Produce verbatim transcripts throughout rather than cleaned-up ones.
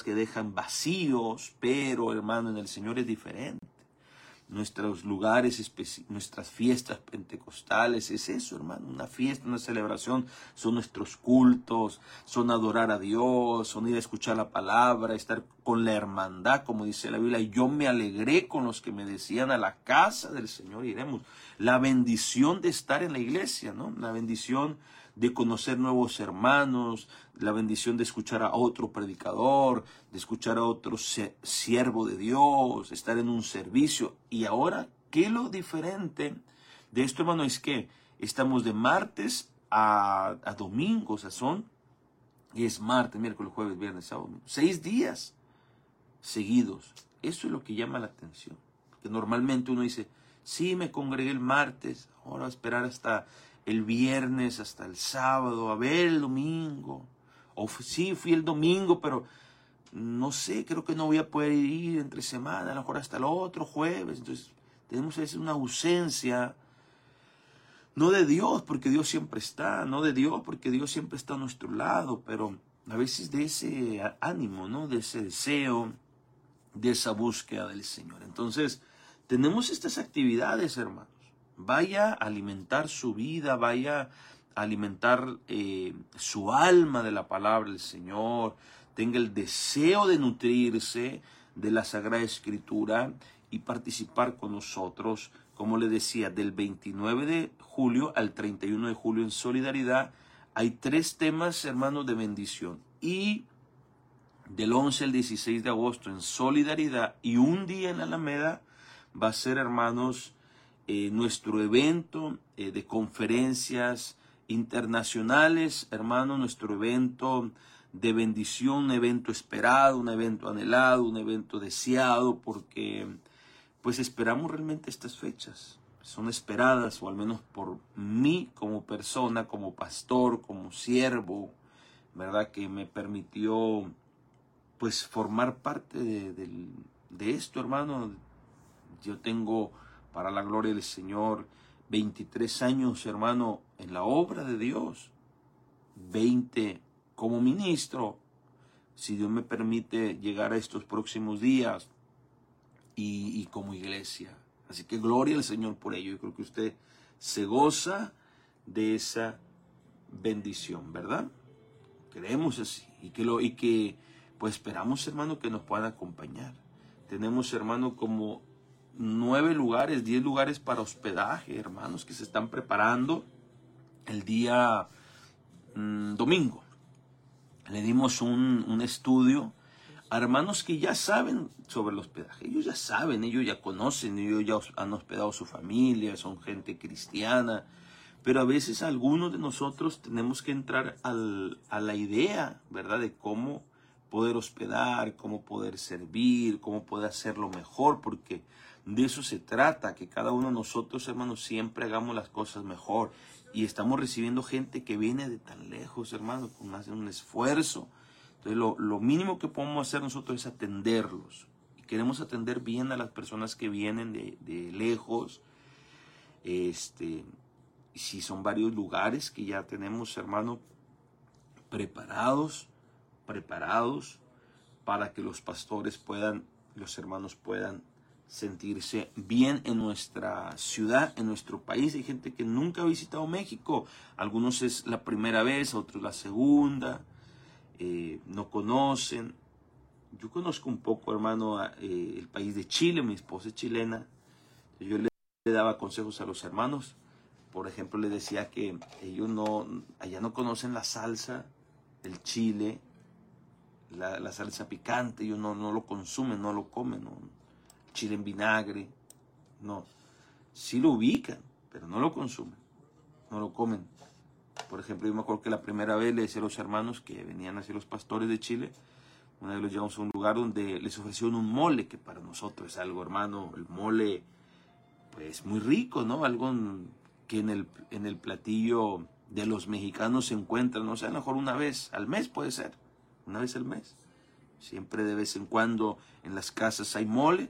que dejan vacíos, pero hermano, en el Señor es diferente. Nuestros lugares, nuestras fiestas pentecostales, es eso, hermano, una fiesta, una celebración, son nuestros cultos, son adorar a Dios, son ir a escuchar la palabra, estar con la hermandad, como dice la Biblia. Y yo me alegré con los que me decían, a la casa del Señor iremos. La bendición de estar en la iglesia, ¿no? La bendición de conocer nuevos hermanos, la bendición de escuchar a otro predicador, de escuchar a otro siervo de Dios, estar en un servicio. Y ahora, ¿qué es lo diferente de esto, hermano? Es que estamos de martes a, a domingo, o sea, son, y es martes, miércoles, jueves, viernes, sábado, domingo, seis días seguidos. Eso es lo que llama la atención. Que normalmente uno dice, sí, me congregué el martes, ahora voy a esperar hasta el viernes, hasta el sábado, a ver el domingo. O sí, fui el domingo, pero no sé, creo que no voy a poder ir entre semana, a lo mejor hasta el otro jueves. Entonces, tenemos a veces una ausencia, no de Dios, porque Dios siempre está, no de Dios, porque Dios siempre está a nuestro lado, pero a veces de ese ánimo, ¿no? De ese deseo, de esa búsqueda del Señor. Entonces, tenemos estas actividades, hermanos. Vaya a alimentar su vida, vaya a alimentar eh, su alma de la palabra del Señor, tenga el deseo de nutrirse de la Sagrada Escritura y participar con nosotros, como le decía, del veintinueve de julio al treinta y uno de julio en Solidaridad. Hay tres temas, hermanos, de bendición. Y del once al dieciséis de agosto en Solidaridad y un día en la Alameda va a ser, hermanos, eh, nuestro evento eh, de conferencias internacionales, hermanos, nuestro evento de bendición, un evento esperado, un evento anhelado, un evento deseado, porque pues esperamos realmente estas fechas. Son esperadas, o al menos por mí como persona, como pastor, como siervo, ¿verdad? Que me permitió pues formar parte de, de, de esto, hermano. Yo tengo, para la gloria del Señor, veintitrés años, hermano, en la obra de Dios. veinte como ministro, si Dios me permite llegar a estos próximos días, y, y como iglesia. Así que gloria al Señor por ello. Yo creo que usted se goza de esa bendición, ¿verdad? Creemos así. Y que, lo, y que pues esperamos, hermano, que nos puedan acompañar. Tenemos, hermano, como nueve lugares, diez lugares para hospedaje, hermanos, que se están preparando el día mmm, domingo. Le dimos un, un estudio a hermanos que ya saben sobre el hospedaje. Ellos ya saben, ellos ya conocen, ellos ya han hospedado a su familia, son gente cristiana. Pero a veces algunos de nosotros tenemos que entrar al, a la idea, ¿verdad? De cómo poder hospedar, cómo poder servir, cómo poder hacerlo mejor, porque de eso se trata, que cada uno de nosotros, hermanos, siempre hagamos las cosas mejor. Y estamos recibiendo gente que viene de tan lejos, hermanos, con hacer un esfuerzo. Entonces, lo, lo mínimo que podemos hacer nosotros es atenderlos. Y queremos atender bien a las personas que vienen de, de lejos. Este, si son varios lugares que ya tenemos, hermano, preparados, preparados para que los pastores puedan, los hermanos puedan sentirse bien en nuestra ciudad, en nuestro país. Hay gente que nunca ha visitado México. Algunos es la primera vez, otros la segunda. Eh, no conocen. Yo conozco un poco, hermano, eh, el país de Chile. Mi esposa es chilena. Yo le, le daba consejos a los hermanos. Por ejemplo, le decía que ellos no, allá no conocen la salsa, el chile, la, la salsa picante. Ellos no, no lo consumen, no lo comen. No. Chile en vinagre, no. Sí lo ubican, pero no lo consumen, no lo comen. Por ejemplo, yo me acuerdo que la primera vez le decía a los hermanos que venían así los pastores de Chile, una vez los llevamos a un lugar donde les ofrecieron un mole, que para nosotros es algo, hermano, el mole, pues muy rico, ¿no? Algo que en el, en el platillo de los mexicanos se encuentra, no sé, a lo mejor una vez al mes puede ser, una vez al mes. Siempre de vez en cuando en las casas hay mole.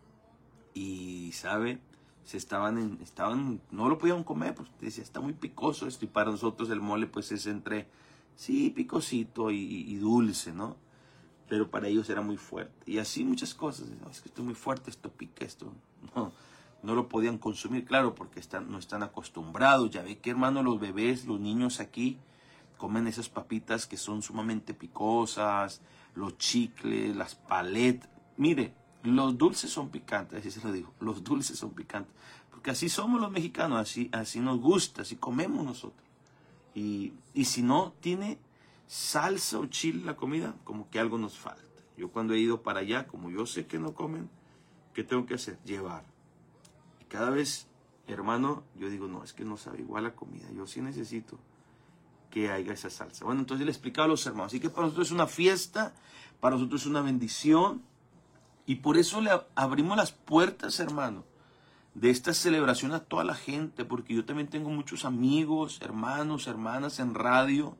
Y, ¿sabe? Se estaban, en, estaban, no lo podían comer, pues decía, está muy picoso esto. Y para nosotros el mole, pues es entre, sí, picosito y, y dulce, ¿no? pero para ellos era muy fuerte. Y así muchas cosas. No, es que esto es muy fuerte, esto pica, esto no, no lo podían consumir, claro, porque están, no están acostumbrados. Ya ve que, hermano, los bebés, los niños aquí comen esas papitas que son sumamente picosas, los chicles, las paletas. Mire, los dulces son picantes, así se lo digo, los dulces son picantes, porque así somos los mexicanos, así, así nos gusta, así comemos nosotros. Y, y si no tiene salsa o chile la comida, como que algo nos falta. Yo cuando he ido para allá, como yo sé que no comen, ¿qué tengo que hacer? Llevar. Y cada vez, hermano, yo digo, no, es que no sabe igual la comida, yo sí necesito que haya esa salsa. Bueno, entonces le explicaba a los hermanos. Así que para nosotros es una fiesta, para nosotros es una bendición. Y por eso le abrimos las puertas, hermano, de esta celebración a toda la gente. Porque yo también tengo muchos amigos, hermanos, hermanas en radio.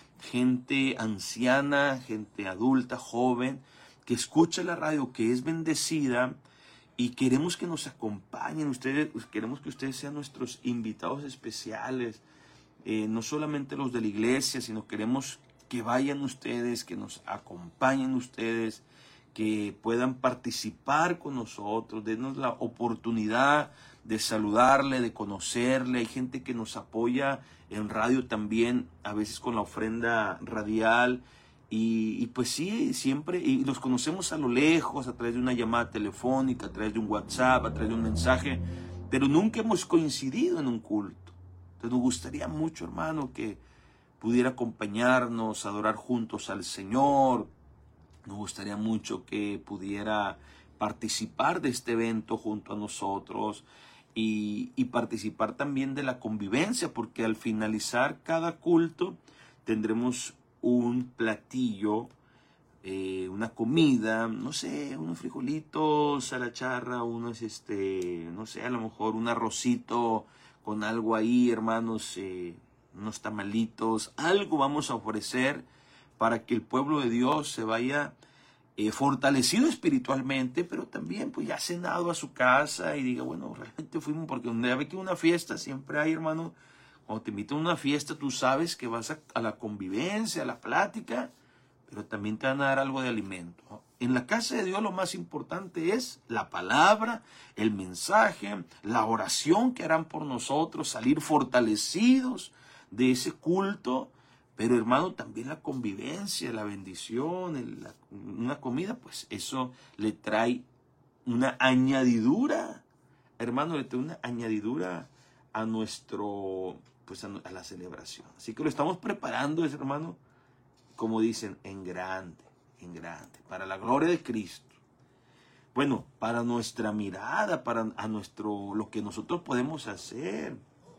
Gente anciana, gente adulta, joven, que escucha la radio, que es bendecida. Y queremos que nos acompañen. Ustedes, queremos que ustedes sean nuestros invitados especiales. Eh, no solamente los de la iglesia, sino queremos que vayan ustedes, que nos acompañen ustedes, que puedan participar con nosotros, denos la oportunidad de saludarle, de conocerle. Hay gente que nos apoya en radio también, a veces con la ofrenda radial, y, y pues sí, siempre, y los conocemos a lo lejos, a través de una llamada telefónica, a través de un WhatsApp, a través de un mensaje, pero nunca hemos coincidido en un culto. Entonces nos gustaría mucho, hermano, que pudiera acompañarnos, adorar juntos al Señor. Nos gustaría mucho que pudiera participar de este evento junto a nosotros y, y participar también de la convivencia, porque al finalizar cada culto tendremos un platillo, eh, una comida, no sé, unos frijolitos a la charra, unos, este, no sé, a lo mejor un arrocito con algo ahí, hermanos, eh, unos tamalitos, algo vamos a ofrecer para que el pueblo de Dios se vaya eh, fortalecido espiritualmente, pero también pues ya cenado a su casa y diga, bueno, realmente fuimos, porque donde ve que una fiesta siempre hay, hermano, cuando te invitan a una fiesta tú sabes que vas a, a la convivencia, a la plática, pero también te van a dar algo de alimento, ¿no? En la casa de Dios lo más importante es la palabra, el mensaje, la oración que harán por nosotros, salir fortalecidos de ese culto. Pero hermano, también la convivencia, la bendición, el, la, una comida, pues eso le trae una añadidura, hermano, le trae una añadidura a nuestro, pues a, a la celebración. Así que lo estamos preparando, hermano, como dicen, en grande, en grande, para la gloria de Cristo. Bueno, para nuestra mirada, para a nuestro, lo que nosotros podemos hacer.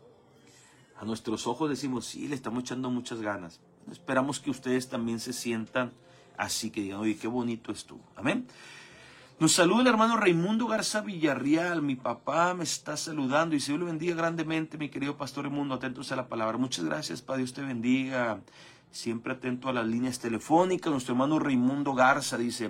A nuestros ojos decimos, sí, le estamos echando muchas ganas. Esperamos que ustedes también se sientan así, que digan, oye, qué bonito estuvo. Amén. Nos saluda el hermano Raimundo Garza Villarreal. Mi papá me está saludando y Dios le bendiga grandemente, mi querido pastor Raimundo. Atentos a la palabra. Muchas gracias, Padre, Dios te bendiga. Siempre atento a las líneas telefónicas. Nuestro hermano Raimundo Garza dice,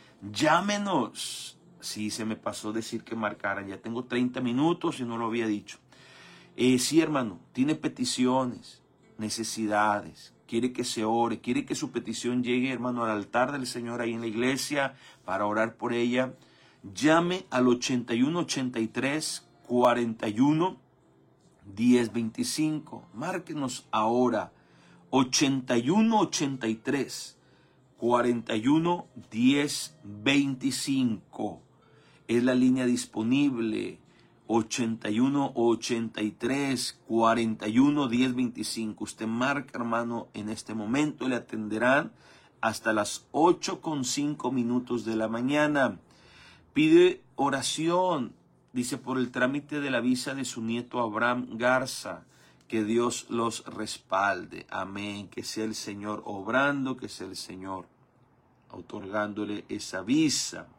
llámenos. Sí, se me pasó decir que marcaran. Ya tengo treinta minutos y no lo había dicho. Eh, sí, hermano, tiene peticiones, necesidades, quiere que se ore, quiere que su petición llegue, hermano, al altar del Señor ahí en la iglesia para orar por ella. Llame al ochenta y uno ochenta y tres cuarenta y uno diez veinticinco. Márquenos ahora, ochenta y uno ochenta y tres cuarenta y uno diez veinticinco. Es la línea disponible. ochenta y uno ochenta y tres cuarenta y uno diez veinticinco. Usted marca, hermano, en este momento le atenderán hasta las ocho con cinco minutos de la mañana. Pide oración, dice, por el trámite de la visa de su nieto Abraham Garza. Que Dios los respalde. Amén. Que sea el Señor obrando, que sea el Señor otorgándole esa visa.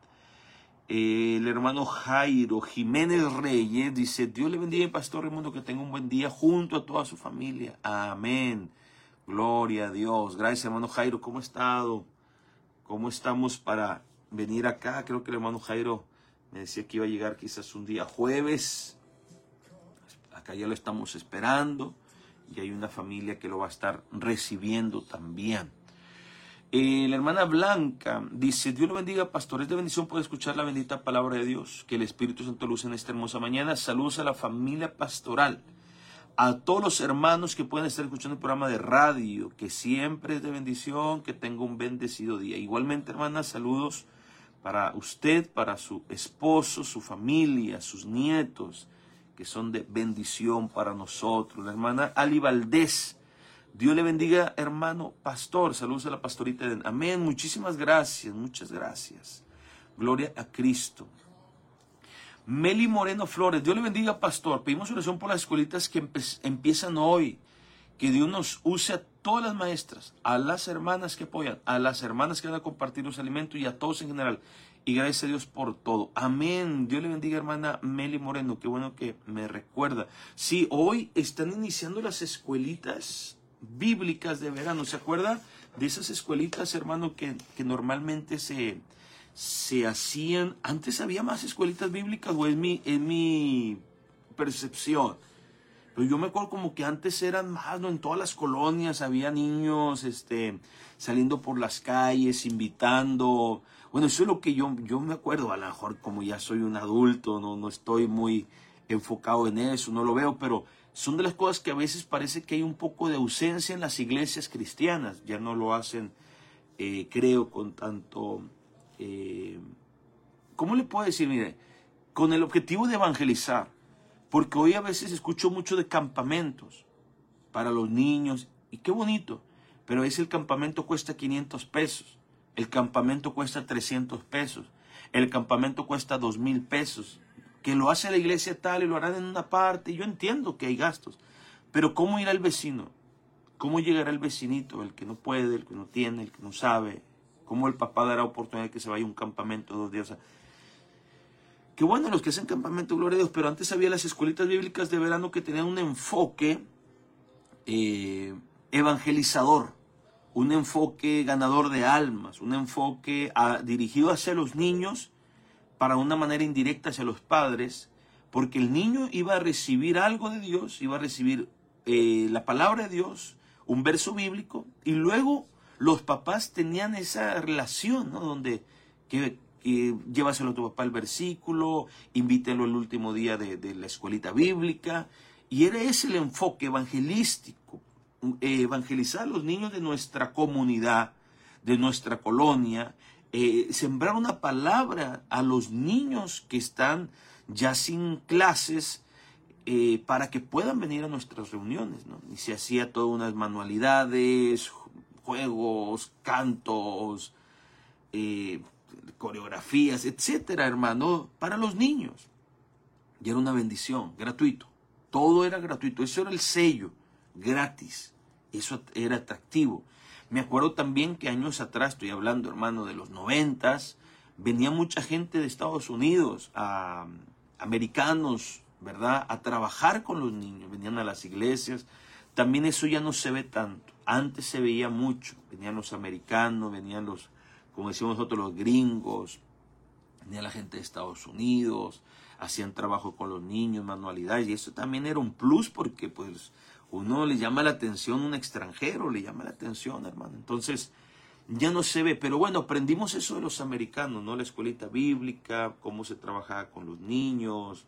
El hermano Jairo Jiménez Reyes dice, Dios le bendiga, pastor Raimundo, que tenga un buen día junto a toda su familia. Amén. Gloria a Dios. Gracias, hermano Jairo. ¿Cómo ha estado? ¿Cómo estamos para venir acá? Creo que el hermano Jairo me decía que iba a llegar quizás un día jueves. Acá ya lo estamos esperando y hay una familia que lo va a estar recibiendo también. Eh, la hermana Blanca dice, Dios lo bendiga, pastor, es de bendición poder escuchar la bendita palabra de Dios, que el Espíritu Santo luce en esta hermosa mañana. Saludos a la familia pastoral, a todos los hermanos que pueden estar escuchando el programa de radio, que siempre es de bendición, que tenga un bendecido día. Igualmente, hermana, saludos para usted, para su esposo, su familia, sus nietos, que son de bendición para nosotros. La hermana Ali Valdés, Dios le bendiga, hermano pastor. Saludos a la pastorita. Amén. Muchísimas gracias, muchas gracias. Gloria a Cristo. Meli Moreno Flores, Dios le bendiga, pastor. Pedimos oración por las escuelitas que empiezan hoy. Que Dios nos use a todas las maestras, a las hermanas que apoyan, a las hermanas que van a compartir los alimentos y a todos en general. Y gracias a Dios por todo. Amén. Dios le bendiga, hermana Meli Moreno. Qué bueno que me recuerda. Sí, hoy están iniciando las escuelitas bíblicas de verano. ¿Se acuerda de esas escuelitas, hermano, que, que normalmente se, se hacían? Antes había más escuelitas bíblicas, o es mi, es mi percepción. Pero yo me acuerdo como que antes eran más, ¿no? En todas las colonias había niños este, saliendo por las calles, invitando. Bueno, eso es lo que yo, yo me acuerdo. A lo mejor como ya soy un adulto, no, no estoy muy enfocado en eso, no lo veo, pero son de las cosas que a veces parece que hay un poco de ausencia en las iglesias cristianas. Ya no lo hacen, eh, creo, con tanto... Eh, ¿Cómo le puedo decir? Mire, con el objetivo de evangelizar. Porque hoy a veces escucho mucho de campamentos para los niños. Y qué bonito. Pero es el campamento cuesta quinientos pesos. El campamento cuesta trescientos pesos. El campamento cuesta dos mil pesos. Que lo hace la iglesia tal y lo harán en una parte. Y yo entiendo que hay gastos. Pero ¿cómo irá el vecino? ¿Cómo llegará el vecinito? El que no puede, el que no tiene, el que no sabe. ¿Cómo el papá dará oportunidad de que se vaya a un campamento dos días? O sea, qué bueno los que hacen campamento, gloria a Dios. Pero antes había las escuelitas bíblicas de verano que tenían un enfoque eh, evangelizador. Un enfoque ganador de almas. Un enfoque a, dirigido hacia los niños, para una manera indirecta hacia los padres, porque el niño iba a recibir algo de Dios, iba a recibir eh, la palabra de Dios, un verso bíblico, y luego los papás tenían esa relación, ¿no? Donde que, que llévaselo a tu papá el versículo, invítelo el último día de, de la escuelita bíblica, y era ese el enfoque evangelístico, eh, evangelizar a los niños de nuestra comunidad, de nuestra colonia, Eh, sembrar una palabra a los niños que están ya sin clases, eh, para que puedan venir a nuestras reuniones, ¿no? Y se hacía todas unas manualidades, juegos, cantos, eh, coreografías, etcétera, hermano, para los niños. Y era una bendición, gratuito. Todo era gratuito, eso era el sello, gratis. Eso era atractivo. Me acuerdo también que años atrás, estoy hablando, hermano, de los noventas, venía mucha gente de Estados Unidos, a, americanos, ¿verdad?, a trabajar con los niños, venían a las iglesias. También eso ya no se ve tanto. Antes se veía mucho. Venían los americanos, venían los, como decimos nosotros, los gringos, venía la gente de Estados Unidos, hacían trabajo con los niños, manualidades, y eso también era un plus porque, pues, uno le llama la atención, un extranjero le llama la atención, hermano. Entonces, ya no se ve. Pero bueno, aprendimos eso de los americanos, ¿no? La escuelita bíblica, cómo se trabajaba con los niños.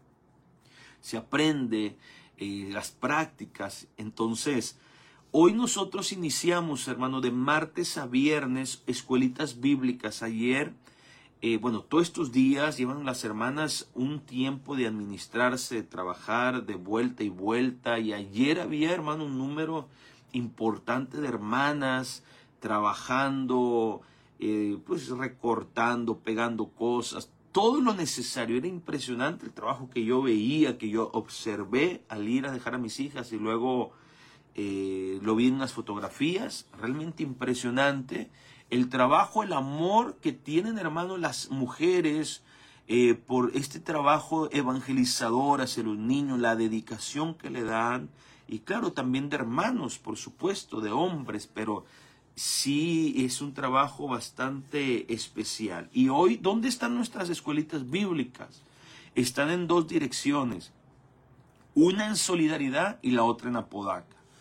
Se aprende eh, las prácticas. Entonces, hoy nosotros iniciamos, hermano, de martes a viernes, escuelitas bíblicas. Ayer, Eh, bueno, todos estos días llevan las hermanas un tiempo de administrarse, de trabajar de vuelta y vuelta. Y ayer había, hermano, un número importante de hermanas trabajando, eh, pues recortando, pegando cosas, todo lo necesario. Era impresionante el trabajo que yo veía, que yo observé al ir a dejar a mis hijas, y luego eh, lo vi en unas fotografías, realmente impresionante. El trabajo, el amor que tienen, hermano, las mujeres eh, por este trabajo evangelizador hacia los niños, la dedicación que le dan, y claro, también de hermanos, por supuesto, de hombres, pero sí es un trabajo bastante especial. Y hoy, ¿dónde están nuestras escuelitas bíblicas? Están en dos direcciones, una en Solidaridad y la otra en Apodaca.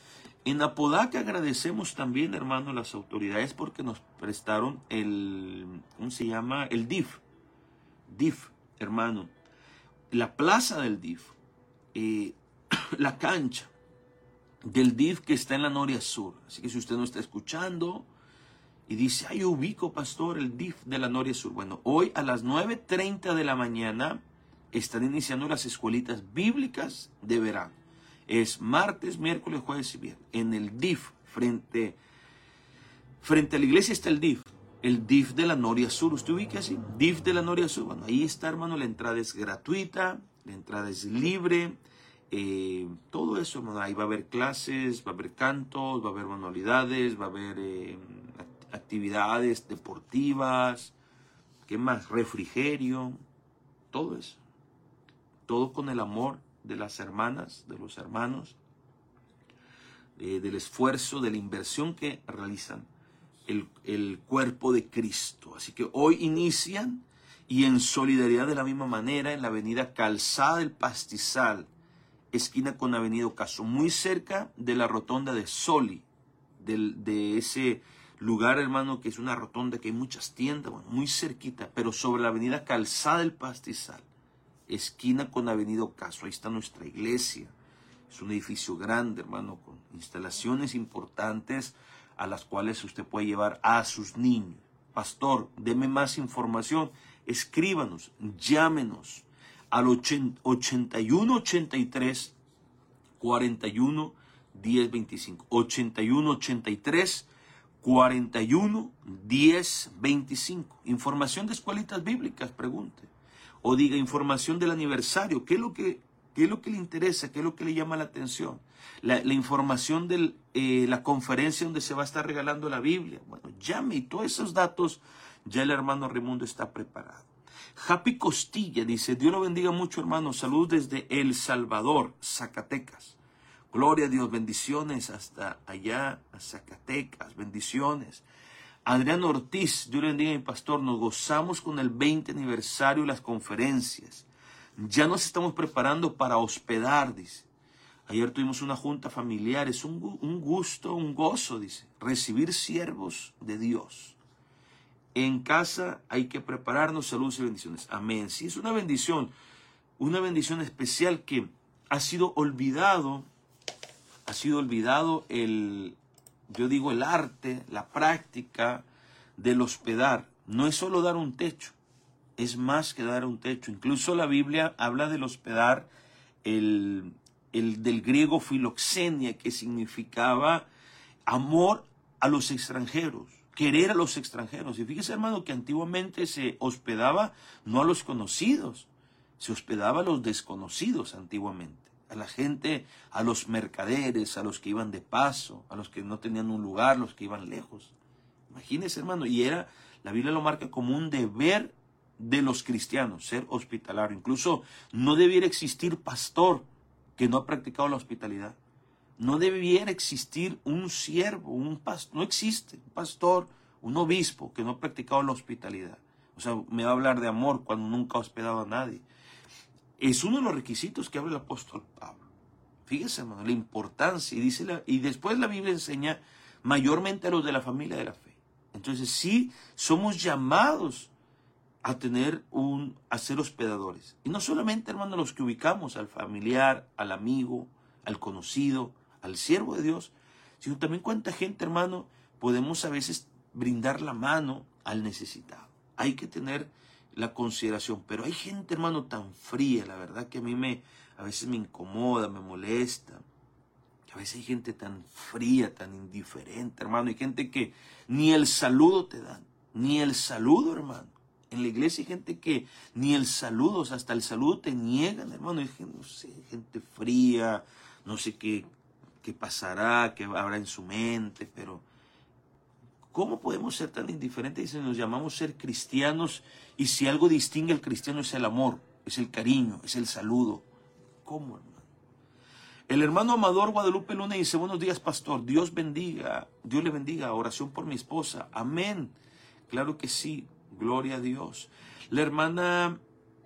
En Apodaca agradecemos también, hermano, las autoridades porque nos prestaron el, ¿cómo se llama? El D I F. D I F, hermano. La plaza del D I F. Eh, la cancha del D I F que está en la Noria Sur. Así que si usted no está escuchando y dice, ay, yo ubico, pastor, el D I F de la Noria Sur. Bueno, hoy a las nueve treinta de la mañana están iniciando las escuelitas bíblicas de verano. Es martes, miércoles, jueves y viernes. En el D I F, frente, frente a la iglesia está el D I F. El D I F de la Noria Sur. ¿Usted ubica así? D I F de la Noria Sur. Bueno, ahí está, hermano. La entrada es gratuita. La entrada es libre. Eh, todo eso, hermano. Ahí va a haber clases, va a haber cantos, va a haber manualidades, va a haber eh, actividades deportivas. ¿Qué más? Refrigerio. Todo eso. Todo con el amor de las hermanas, de los hermanos, eh, del esfuerzo, de la inversión que realizan el, el cuerpo de Cristo. Así que hoy inician y en solidaridad de la misma manera en la avenida Calzada del Pastizal, esquina con avenida Ocaso, muy cerca de la rotonda de Soli, del, de ese lugar, hermano, que es una rotonda que hay muchas tiendas, bueno, muy cerquita, pero sobre la avenida Calzada del Pastizal, esquina con avenida Ocaso. Ahí está nuestra iglesia. Es un edificio grande, hermano, con instalaciones importantes a las cuales usted puede llevar a sus niños. Pastor, deme más información. Escríbanos, llámenos al ochenta y uno ochenta y tres cuarenta y uno diez veinticinco. ochenta y uno ochenta y tres cuarenta y uno diez veinticinco. Información de escuelitas bíblicas, pregunte. O diga información del aniversario. ¿Qué es lo que, qué es lo que le interesa? ¿Qué es lo que le llama la atención? La, la información de eh, la conferencia donde se va a estar regalando la Biblia. Bueno, llame y todos esos datos ya el hermano Raimundo está preparado. Happy Costilla dice, Dios lo bendiga mucho, hermano. Saludos desde El Salvador, Zacatecas. Gloria a Dios, bendiciones hasta allá, a Zacatecas, bendiciones. Adrián Ortiz, Dios le bendiga, mi pastor, nos gozamos con el veinte aniversario de las conferencias. Ya nos estamos preparando para hospedar, dice. Ayer tuvimos una junta familiar, es un, un gusto, un gozo, dice, recibir siervos de Dios. En casa hay que prepararnos, saludos y bendiciones. Amén. Sí, es una bendición, una bendición especial que ha sido olvidado, ha sido olvidado el... Yo digo el arte, la práctica del hospedar. No es solo dar un techo, es más que dar un techo. Incluso la Biblia habla del hospedar, el, el del griego filoxenia, que significaba amor a los extranjeros, querer a los extranjeros. Y fíjese, hermano, que antiguamente se hospedaba no a los conocidos, se hospedaba a los desconocidos antiguamente. A la gente, a los mercaderes, a los que iban de paso, a los que no tenían un lugar, los que iban lejos. Imagínense, hermano, y era, la Biblia lo marca como un deber de los cristianos, ser hospitalario. Incluso no debiera existir pastor que no ha practicado la hospitalidad. No debiera existir un siervo, un pastor, no existe un pastor, un obispo que no ha practicado la hospitalidad. O sea, me va a hablar de amor cuando nunca ha hospedado a nadie. Es uno de los requisitos que habla el apóstol Pablo. Fíjese, hermano, la importancia. Y, dice la, y después la Biblia enseña mayormente a los de la familia de la fe. Entonces sí somos llamados a tener un, a ser hospedadores. Y no solamente, hermano, los que ubicamos, al familiar, al amigo, al conocido, al siervo de Dios, sino también cuánta gente, hermano, podemos a veces brindar la mano al necesitado. Hay que tener la consideración, pero hay gente, hermano, tan fría, la verdad que a mí me, a veces me incomoda, me molesta. A veces hay gente tan fría, tan indiferente, hermano. Hay gente que ni el saludo te dan, ni el saludo, hermano. En la iglesia hay gente que ni el saludo, o sea, hasta el saludo te niegan, hermano. Hay gente, no sé, gente fría, no sé qué, qué pasará, qué habrá en su mente, pero ¿cómo podemos ser tan indiferentes si nos llamamos ser cristianos y si algo distingue al cristiano es el amor, es el cariño, es el saludo? ¿Cómo, hermano? El hermano Amador Guadalupe Luna dice, buenos días, pastor, Dios bendiga, Dios le bendiga, oración por mi esposa, amén. Claro que sí, gloria a Dios. La hermana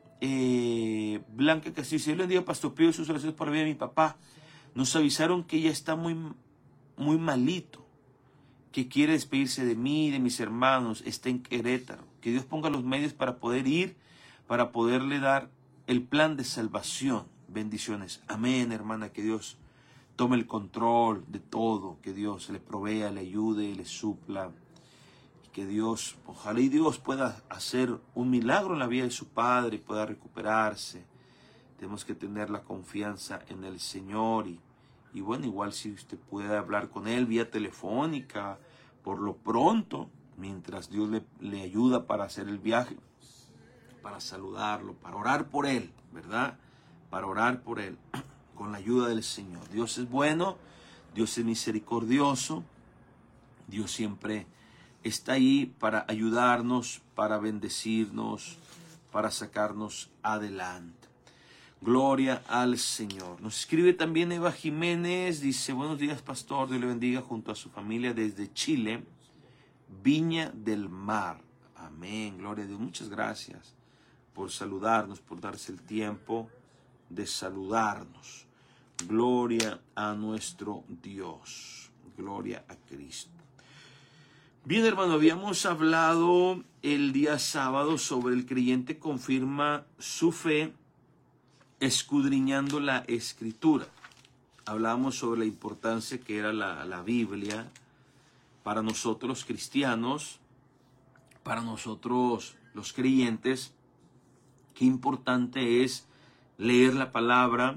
eh, Blanca Castillo, Dios le bendiga, pastor, pido sus oraciones por la vida de mi papá. Nos avisaron que ella está muy, muy malito, que quiere despedirse de mí, de mis hermanos, está en Querétaro. Que Dios ponga los medios para poder ir, para poderle dar el plan de salvación. Bendiciones. Amén, hermana, que Dios tome el control de todo, que Dios le provea, le ayude, le supla. Y que Dios, ojalá y Dios pueda hacer un milagro en la vida de su padre, pueda recuperarse. Tenemos que tener la confianza en el Señor y, y bueno, igual si usted puede hablar con Él vía telefónica, por lo pronto, mientras Dios le, le ayuda para hacer el viaje, para saludarlo, para orar por Él, ¿verdad? Para orar por Él, con la ayuda del Señor. Dios es bueno, Dios es misericordioso, Dios siempre está ahí para ayudarnos, para bendecirnos, para sacarnos adelante. Gloria al Señor. Nos escribe también Eva Jiménez, dice, buenos días, pastor, Dios le bendiga junto a su familia desde Chile, Viña del Mar. Amén, gloria a Dios. Muchas gracias por saludarnos, por darse el tiempo de saludarnos. Gloria a nuestro Dios. Gloria a Cristo. Bien, hermano, habíamos hablado el día sábado sobre el creyente confirma su fe escudriñando la Escritura. Hablábamos sobre la importancia que era la, la Biblia para nosotros los cristianos, para nosotros los creyentes. Qué importante es leer la palabra,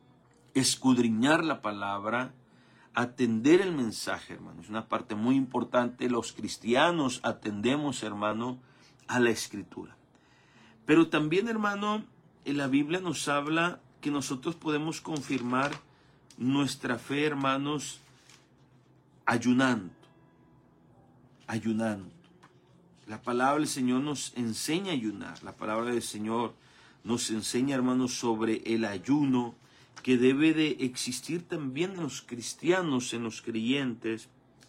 escudriñar la palabra, atender el mensaje, hermano. Es una parte muy importante. Los cristianos atendemos, hermano, a la Escritura. Pero también, hermano, en la Biblia nos habla que nosotros podemos confirmar nuestra fe, hermanos, ayunando. Ayunando. La palabra del Señor nos enseña a ayunar. La palabra del Señor nos enseña, hermanos, sobre el ayuno que debe de existir también en los cristianos, en los creyentes,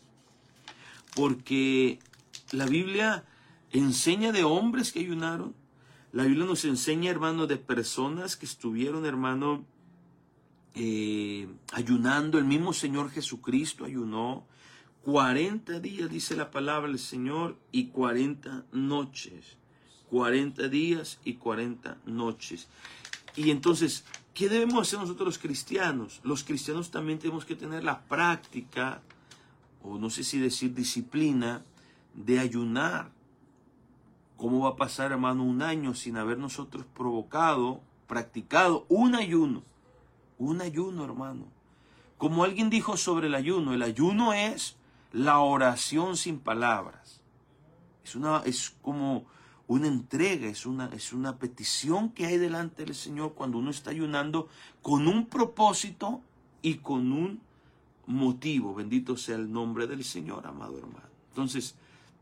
porque la Biblia enseña de hombres que ayunaron. La Biblia nos enseña, hermano, de personas que estuvieron, hermano, eh, ayunando. El mismo Señor Jesucristo ayunó cuarenta días, dice la palabra del Señor, y cuarenta noches. cuarenta días y cuarenta noches. Y entonces, ¿qué debemos hacer nosotros los cristianos? Los cristianos también tenemos que tener la práctica, o no sé si decir disciplina, de ayunar. ¿Cómo va a pasar, hermano, un año sin haber nosotros provocado, practicado un ayuno? Un ayuno, hermano. Como alguien dijo sobre el ayuno, el ayuno es la oración sin palabras. Es, una, es como una entrega, es una, es una petición que hay delante del Señor cuando uno está ayunando con un propósito y con un motivo. Bendito sea el nombre del Señor, amado hermano. Entonces,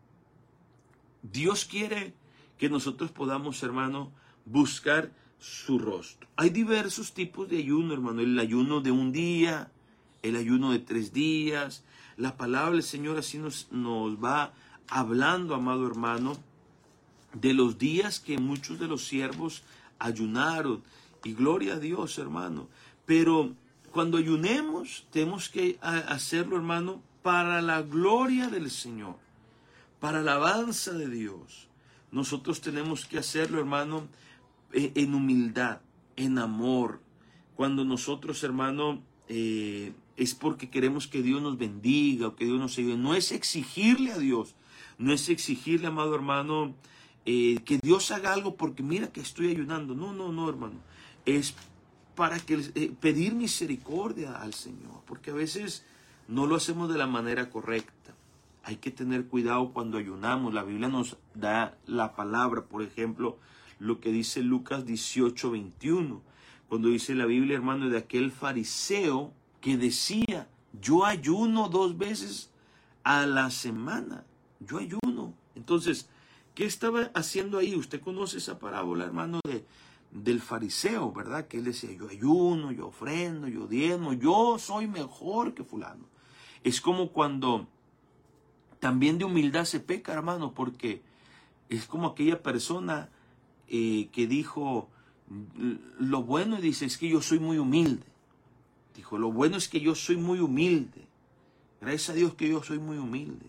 Dios quiere que nosotros podamos, hermano, buscar su rostro. Hay diversos tipos de ayuno, hermano. El ayuno de un día, el ayuno de tres días. La palabra del Señor así nos, nos va hablando, amado hermano, de los días que muchos de los siervos ayunaron. Y gloria a Dios, hermano. Pero cuando ayunemos, tenemos que hacerlo, hermano, para la gloria del Señor, para la alabanza de Dios. Nosotros tenemos que hacerlo, hermano, en humildad, en amor. Cuando nosotros, hermano, eh, es porque queremos que Dios nos bendiga o que Dios nos ayude. No es exigirle a Dios, no es exigirle, amado hermano, eh, que Dios haga algo porque mira que estoy ayunando. No, no, no, hermano. Es para que eh, pedir misericordia al Señor, porque a veces no lo hacemos de la manera correcta. Hay que tener cuidado cuando ayunamos. La Biblia nos da la palabra, por ejemplo, lo que dice Lucas dieciocho, veintiuno. Cuando dice la Biblia, hermano, de aquel fariseo que decía, yo ayuno dos veces a la semana. Yo ayuno. Entonces, ¿qué estaba haciendo ahí? Usted conoce esa parábola, hermano, de, del fariseo, ¿verdad? Que él decía, yo ayuno, yo ofrendo, yo diezmo, yo soy mejor que fulano. Es como cuando también de humildad se peca, hermano, porque es como aquella persona eh, que dijo, lo bueno, dice, es que yo soy muy humilde. Dijo, lo bueno es que yo soy muy humilde. Gracias a Dios que yo soy muy humilde.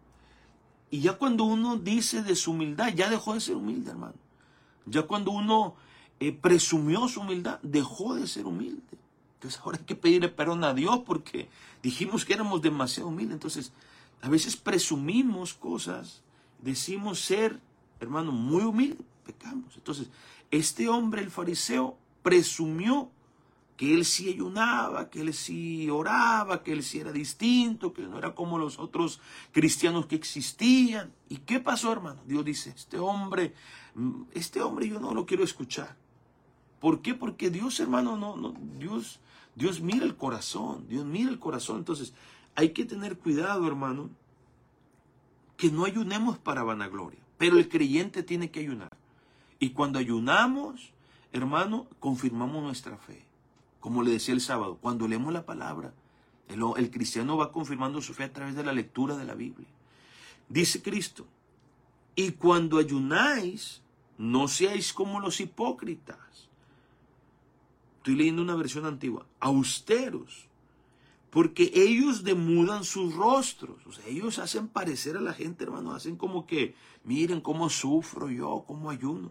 Y ya cuando uno dice de su humildad, ya dejó de ser humilde, hermano. Ya cuando uno eh, presumió su humildad, dejó de ser humilde. Entonces ahora hay que pedirle perdón a Dios porque dijimos que éramos demasiado humildes. Entonces a veces presumimos cosas, decimos ser, hermano, muy humilde, pecamos. Entonces este hombre, el fariseo, presumió que él sí ayunaba, que él sí oraba, que él sí era distinto, que no era como los otros cristianos que existían. ¿Y qué pasó, hermano? Dios dice, este hombre, este hombre yo no lo quiero escuchar. ¿Por qué? Porque Dios, hermano, no, no, Dios, Dios mira el corazón, Dios mira el corazón. Entonces, hay que tener cuidado, hermano, que no ayunemos para vanagloria, pero el creyente tiene que ayunar. Y cuando ayunamos, hermano, confirmamos nuestra fe. Como le decía el sábado, cuando leemos la palabra, el, el cristiano va confirmando su fe a través de la lectura de la Biblia. Dice Cristo, y cuando ayunáis, no seáis como los hipócritas. Estoy leyendo una versión antigua. Austeros, porque ellos demudan sus rostros. O sea, ellos hacen parecer a la gente, hermano, hacen como que, miren cómo sufro yo, cómo ayuno.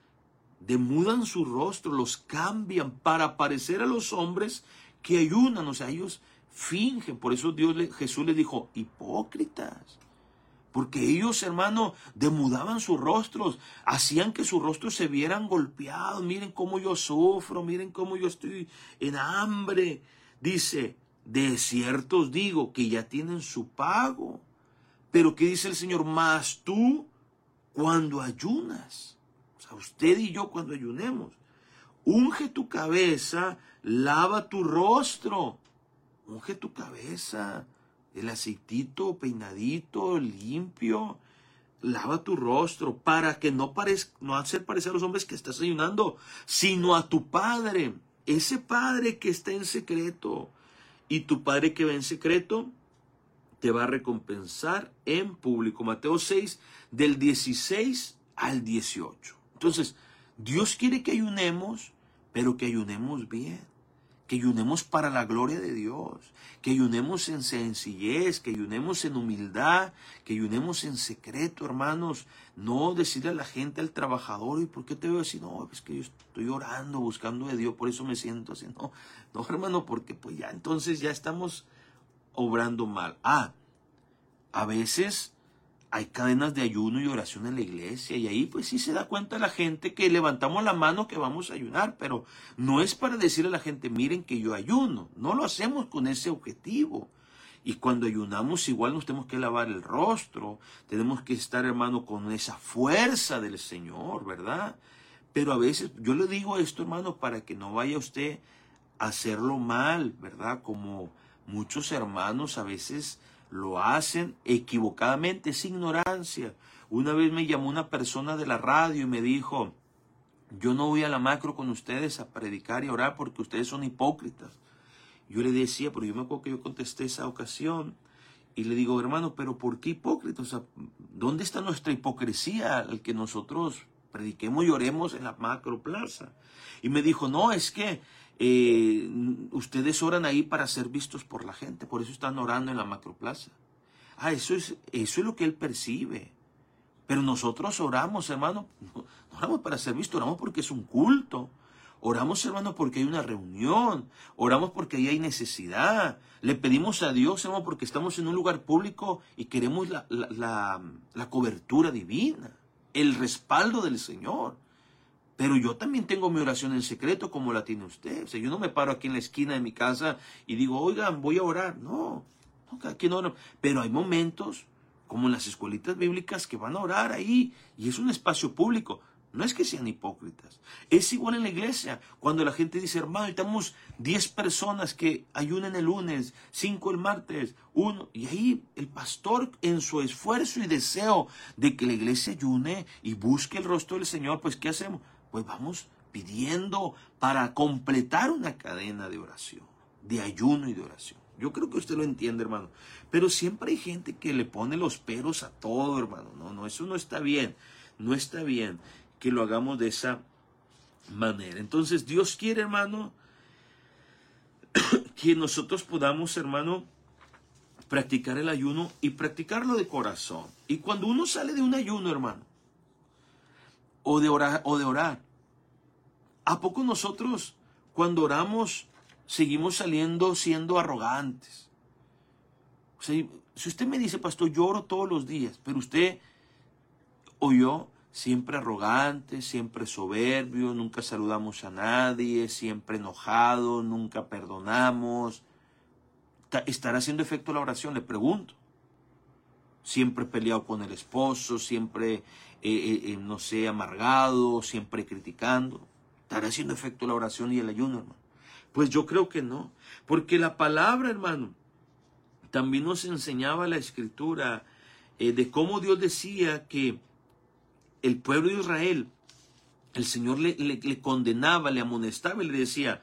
Demudan su rostro, los cambian para parecer a los hombres que ayunan. O sea, ellos fingen. Por eso Dios, Jesús les dijo, hipócritas. Porque ellos, hermano, demudaban sus rostros, hacían que sus rostros se vieran golpeados. Miren cómo yo sufro, miren cómo yo estoy en hambre. Dice, de cierto os digo que ya tienen su pago. Pero ¿qué dice el Señor? Mas tú, cuando ayunas, o sea, usted y yo cuando ayunemos, unge tu cabeza, lava tu rostro, unge tu cabeza. El aceitito peinadito, limpio, lava tu rostro para que no, parezca, no hacer parecer a los hombres que estás ayunando, sino a tu Padre, ese Padre que está en secreto. Y tu Padre que ve en secreto te va a recompensar en público. Mateo seis, del dieciséis al dieciocho. Entonces, Dios quiere que ayunemos, pero que ayunemos bien. Que ayunemos para la gloria de Dios, que ayunemos en sencillez, que ayunemos en humildad, que ayunemos en secreto, hermanos. No decirle a la gente, al trabajador, ¿y por qué te veo así? No, es que yo estoy orando, buscando de Dios, por eso me siento así. No, no, hermano, porque pues ya entonces ya estamos obrando mal. Ah, a veces hay cadenas de ayuno y oración en la iglesia y ahí pues sí se da cuenta la gente que levantamos la mano que vamos a ayunar, pero no es para decirle a la gente, miren que yo ayuno, no lo hacemos con ese objetivo. Y cuando ayunamos igual nos tenemos que lavar el rostro, tenemos que estar, hermano, con esa fuerza del Señor, ¿verdad? Pero a veces, yo le digo esto, hermano, para que no vaya usted a hacerlo mal, ¿verdad? Como muchos hermanos a veces lo hacen equivocadamente, es ignorancia. Una vez me llamó una persona de la radio y me dijo, yo no voy a la macro con ustedes a predicar y orar porque ustedes son hipócritas. Yo le decía, pero yo me acuerdo que yo contesté esa ocasión y le digo, hermano, pero ¿por qué hipócritas? O sea, ¿dónde está nuestra hipocresía al que nosotros prediquemos y oremos en la macro plaza? Y me dijo, no, es que Eh, ustedes oran ahí para ser vistos por la gente, por eso están orando en la macroplaza. Ah, eso es, eso es lo que él percibe. Pero nosotros oramos, hermano, no, no oramos para ser vistos, oramos porque es un culto. Oramos, hermano, porque hay una reunión. Oramos porque ahí hay necesidad. Le pedimos a Dios, hermano, porque estamos en un lugar público y queremos la, la, la, la cobertura divina, el respaldo del Señor. Pero yo también tengo mi oración en secreto como la tiene usted. O sea, yo no me paro aquí en la esquina de mi casa y digo, oigan, voy a orar. No, no, cada quien ora. Pero hay momentos, como en las escuelitas bíblicas, que van a orar ahí. Y es un espacio público. No es que sean hipócritas. Es igual en la iglesia. Cuando la gente dice, hermano, estamos diez personas que ayunen el lunes, cinco el martes, uno. Y ahí el pastor, en su esfuerzo y deseo de que la iglesia ayune y busque el rostro del Señor, pues ¿qué hacemos? Pues vamos pidiendo para completar una cadena de oración, de ayuno y de oración. Yo creo que usted lo entiende, hermano. Pero siempre hay gente que le pone los peros a todo, hermano. No, no, eso no está bien. No está bien que lo hagamos de esa manera. Entonces Dios quiere, hermano, que nosotros podamos, hermano, practicar el ayuno y practicarlo de corazón. Y cuando uno sale de un ayuno, hermano, o de orar, o de orar, ¿a poco nosotros cuando oramos seguimos saliendo siendo arrogantes? O sea, si usted me dice, pastor, yo oro todos los días, pero usted o yo siempre arrogante, siempre soberbio, nunca saludamos a nadie, siempre enojado, nunca perdonamos, ¿estará haciendo efecto la oración? Le pregunto. Siempre peleado con el esposo, siempre, eh, eh, eh, no sé, amargado, siempre criticando. ¿Estará haciendo efecto la oración y el ayuno, hermano? Pues yo creo que no. Porque la palabra, hermano, también nos enseñaba la Escritura eh, de cómo Dios decía que el pueblo de Israel, el Señor le, le, le condenaba, le amonestaba y le decía,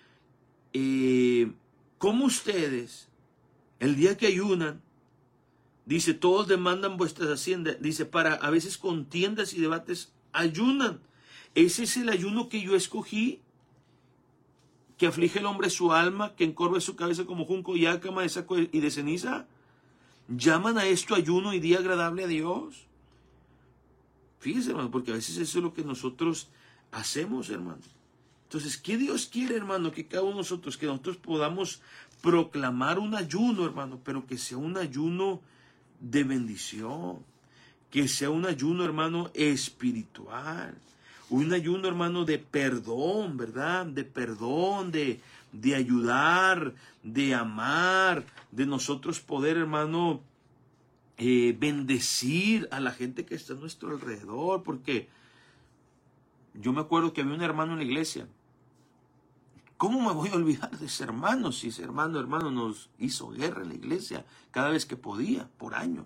eh, ¿cómo ustedes, el día que ayunan, dice, todos demandan vuestras haciendas, dice, para a veces contiendas y debates, ayunan? Ese es el ayuno que yo escogí, que aflige el hombre su alma, que encorve su cabeza como junco y ácama de saco y de ceniza. ¿Llaman a esto ayuno y día agradable a Dios? Fíjese, hermano, porque a veces eso es lo que nosotros hacemos, hermano. Entonces, ¿qué Dios quiere, hermano? Que cada uno de nosotros, que nosotros podamos proclamar un ayuno, hermano, pero que sea un ayuno de bendición, que sea un ayuno, hermano, espiritual, un ayuno, hermano, de perdón, ¿verdad? De perdón, de, de ayudar, de amar, de nosotros poder, hermano, eh, bendecir a la gente que está a nuestro alrededor, porque yo me acuerdo que había un hermano en la iglesia. ¿Cómo me voy a olvidar de ese hermano? Si ese hermano, hermano, nos hizo guerra en la iglesia cada vez que podía, por años.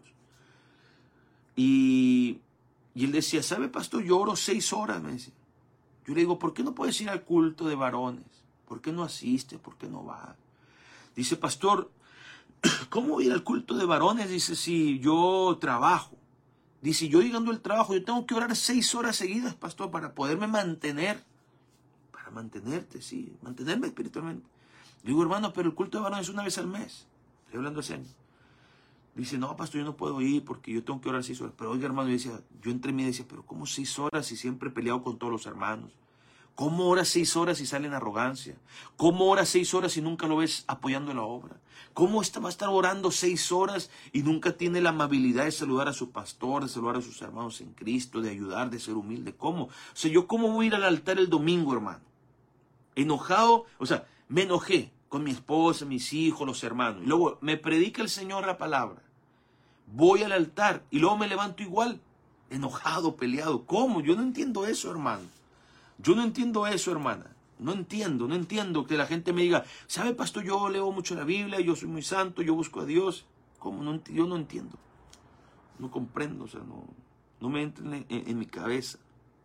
Y, y él decía, ¿sabe, pastor? Yo oro seis horas, me decía. Yo le digo, ¿por qué no puedes ir al culto de varones? ¿Por qué no asiste? ¿Por qué no va? Dice, pastor, ¿cómo voy a ir al culto de varones? Dice, si yo trabajo. Dice, yo llegando al trabajo, yo tengo que orar seis horas seguidas, pastor, para poderme mantener. Para mantenerte, sí, mantenerme espiritualmente. Yo digo, hermano, pero el culto de varones es una vez al mes. Estoy hablando hace años. Dice, no, pastor, yo no puedo ir porque yo tengo que orar seis horas. Pero oiga, hermano, yo, decía, yo entre mí decía, pero ¿cómo seis horas si siempre he peleado con todos los hermanos? ¿Cómo oras seis horas si sale en arrogancia? ¿Cómo oras seis horas si nunca lo ves apoyando en la obra? ¿Cómo está, va a estar orando seis horas y nunca tiene la amabilidad de saludar a su pastor, de saludar a sus hermanos en Cristo, de ayudar, de ser humilde? ¿Cómo? O sea, ¿yo cómo voy a ir al altar el domingo, hermano? Enojado, o sea, me enojé con mi esposa, mis hijos, los hermanos. Y luego me predica el Señor la palabra. Voy al altar y luego me levanto igual, enojado, peleado. ¿Cómo? Yo no entiendo eso, hermano. Yo no entiendo eso, hermana. No entiendo, no entiendo que la gente me diga, ¿sabe, pastor? Yo leo mucho la Biblia, yo soy muy santo, yo busco a Dios. ¿Cómo? No, yo no entiendo. No comprendo, o sea, no, no me entra en, en, en mi cabeza.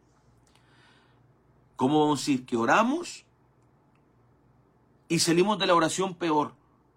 ¿Cómo vamos a decir que oramos y salimos de la oración peor?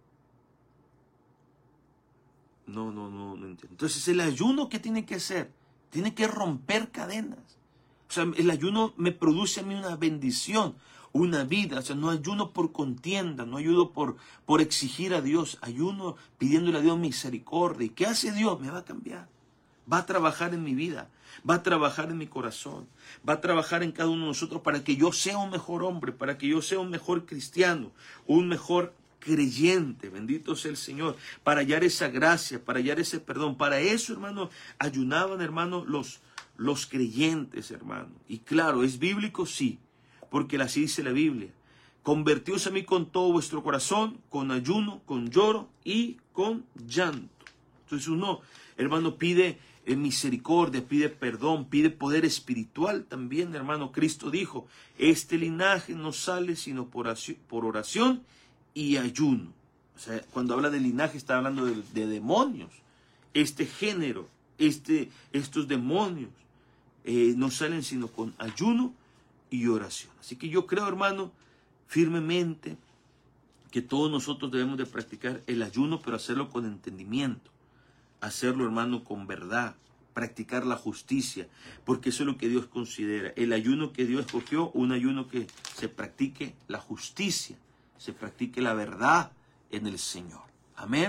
No, no, no, no entiendo. Entonces, el ayuno, ¿qué tiene que hacer? Tiene que romper cadenas. O sea, el ayuno me produce a mí una bendición, una vida. O sea, no ayuno por contienda, no ayuno por, por exigir a Dios. Ayuno pidiéndole a Dios misericordia. ¿Y qué hace Dios? Me va a cambiar. Va a trabajar en mi vida. Va a trabajar en mi corazón. Va a trabajar en cada uno de nosotros para que yo sea un mejor hombre, para que yo sea un mejor cristiano, un mejor creyente. Bendito sea el Señor. Para hallar esa gracia, para hallar ese perdón. Para eso, hermano, ayunaban, hermano, los... Los creyentes, hermano. Y claro, ¿es bíblico? Sí, porque así dice la Biblia. Convertíos a mí con todo vuestro corazón, con ayuno, con lloro y con llanto. Entonces uno, hermano, pide misericordia, pide perdón, pide poder espiritual también, hermano. Cristo dijo, este linaje no sale sino por oración, por oración y ayuno. O sea, cuando habla de linaje está hablando de, de demonios. Este género, este, estos demonios. Eh, no salen sino con ayuno y oración. Así que yo creo, hermano, firmemente que todos nosotros debemos de practicar el ayuno, pero hacerlo con entendimiento, hacerlo, hermano, con verdad, practicar la justicia, porque eso es lo que Dios considera. El ayuno que Dios escogió, un ayuno que se practique la justicia, se practique la verdad en el Señor. Amén.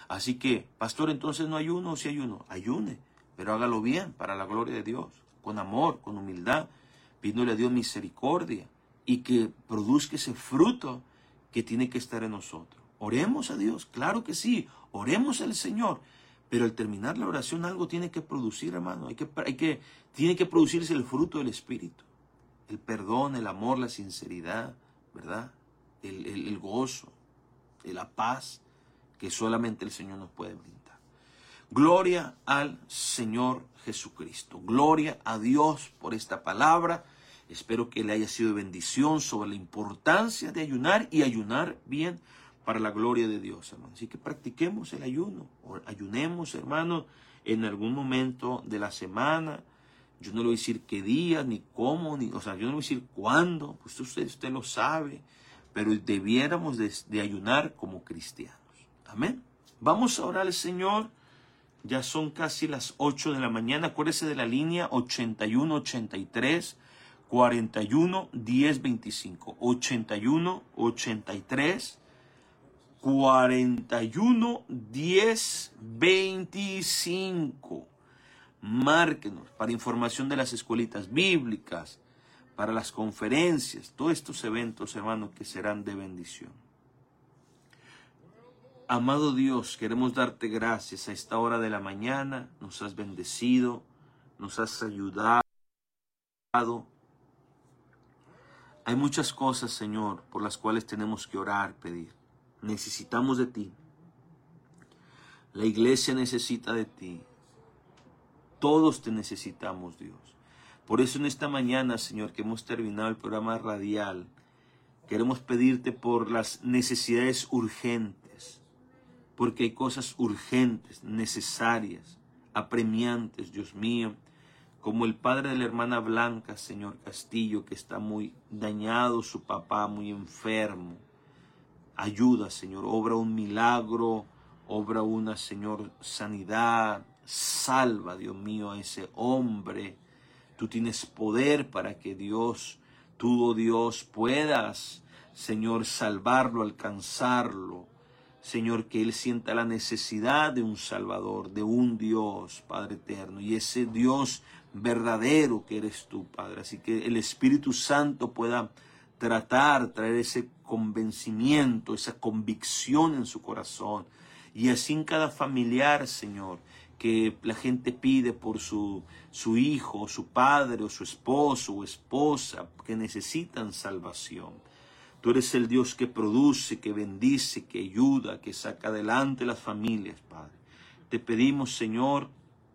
Así que, pastor, entonces no ayuno o sí ayuno. Ayune, pero hágalo bien, para la gloria de Dios, con amor, con humildad, pidiéndole a Dios misericordia y que produzca ese fruto que tiene que estar en nosotros. Oremos a Dios, claro que sí, oremos al Señor, pero al terminar la oración algo tiene que producir, hermano, hay que, hay que, tiene que producirse el fruto del Espíritu, el perdón, el amor, la sinceridad, ¿verdad? El, el, el gozo, la paz que solamente el Señor nos puede brindar. Gloria al Señor Jesucristo, gloria a Dios por esta palabra. Espero que le haya sido de bendición sobre la importancia de ayunar y ayunar bien para la gloria de Dios, hermano. Así que practiquemos el ayuno, o ayunemos, hermano, en algún momento de la semana. Yo no le voy a decir qué día, ni cómo, ni, o sea, yo no le voy a decir cuándo, pues usted, usted lo sabe, pero debiéramos de, de ayunar como cristianos. Amén. Vamos a orar al Señor. Ya son casi las ocho de la mañana. Acuérdese de la línea ochenta y uno ochenta y tres cuarenta y uno diez veinticinco. ochenta y uno ochenta y tres cuarenta y uno diez veinticinco. Márquenos para información de las escuelitas bíblicas, para las conferencias, todos estos eventos, hermanos, que serán de bendición. Amado Dios, queremos darte gracias a esta hora de la mañana. Nos has bendecido, nos has ayudado. Hay muchas cosas, Señor, por las cuales tenemos que orar, pedir. Necesitamos de ti. La iglesia necesita de ti. Todos te necesitamos, Dios. Por eso en esta mañana, Señor, que hemos terminado el programa radial, queremos pedirte por las necesidades urgentes, porque hay cosas urgentes, necesarias, apremiantes, Dios mío, como el padre de la hermana Blanca, Señor Castillo, que está muy dañado, su papá muy enfermo. Ayuda, Señor, obra un milagro, obra una, Señor, sanidad, salva, Dios mío, a ese hombre. Tú tienes poder para que Dios, tú, oh Dios, puedas, Señor, salvarlo, alcanzarlo. Señor, que él sienta la necesidad de un Salvador, de un Dios, Padre eterno, y ese Dios verdadero que eres tú, Padre. Así que el Espíritu Santo pueda tratar, traer ese convencimiento, esa convicción en su corazón. Y así en cada familiar, Señor, que la gente pide por su, su hijo, su padre, o su esposo o esposa, que necesitan salvación. Tú eres el Dios que produce, que bendice, que ayuda, que saca adelante las familias, Padre. Te pedimos, Señor,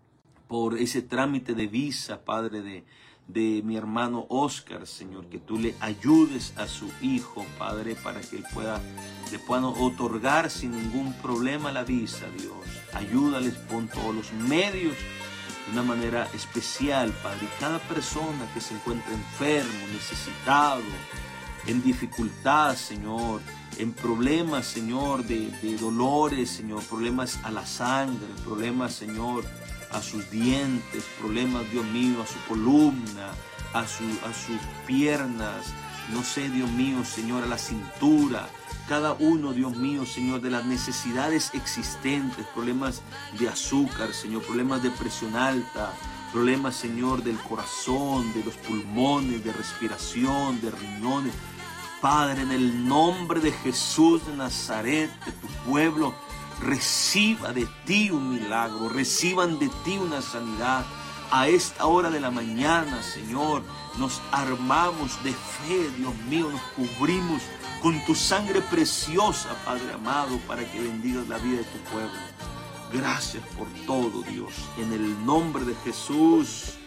por ese trámite de visa, Padre, de, de mi hermano Oscar, Señor, que tú le ayudes a su hijo, Padre, para que él pueda, le puedan otorgar sin ningún problema la visa, Dios. Ayúdales, pon todos los medios de una manera especial, Padre. Y cada persona que se encuentra enfermo, necesitado, en dificultad, Señor, en problemas, Señor, de, de dolores, Señor, problemas a la sangre, problemas, Señor, a sus dientes, problemas, Dios mío, a su columna, a, su, a sus piernas, no sé, Dios mío, Señor, a la cintura, cada uno, Dios mío, Señor, de las necesidades existentes, problemas de azúcar, Señor, problemas de presión alta, problemas, Señor, del corazón, de los pulmones, de respiración, de riñones. Padre, en el nombre de Jesús de Nazaret, de tu pueblo, reciba de ti un milagro, reciban de ti una sanidad. A esta hora de la mañana, Señor, nos armamos de fe, Dios mío, nos cubrimos con tu sangre preciosa, Padre amado, para que bendigas la vida de tu pueblo. Gracias por todo, Dios, en el nombre de Jesús.